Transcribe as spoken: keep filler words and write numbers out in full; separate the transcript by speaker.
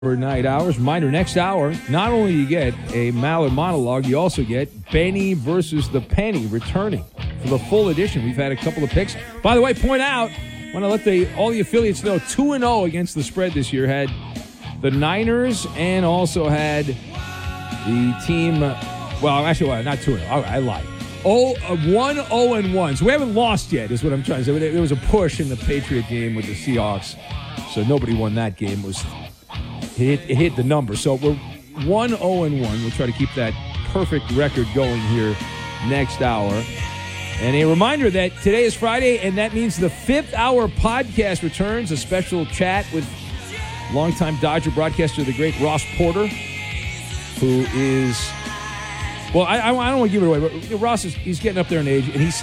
Speaker 1: Night Hours. Reminder, next hour, not only you get a Mallard monologue, you also get Benny versus the Penny returning for the full edition. We've had a couple of picks. By the way, point out, I want to let the all the affiliates know, two and oh against the spread this year. Had the Niners and also had the team, well, actually, well, not two and oh. I lied. Oh, uh, one oh and one. So we haven't lost yet, is what I'm trying to say. There was a push in the Patriot game with the Seahawks, so nobody won that game. It was It hit, it hit the number. So we're one oh and one. We'll try to keep that perfect record going here next hour. And a reminder that today is Friday, and that means the fifth hour podcast returns, a special chat with longtime Dodger broadcaster, the great Ross Porter, who is, well, I, I don't want to give it away, but Ross is he's getting up there in age, and he's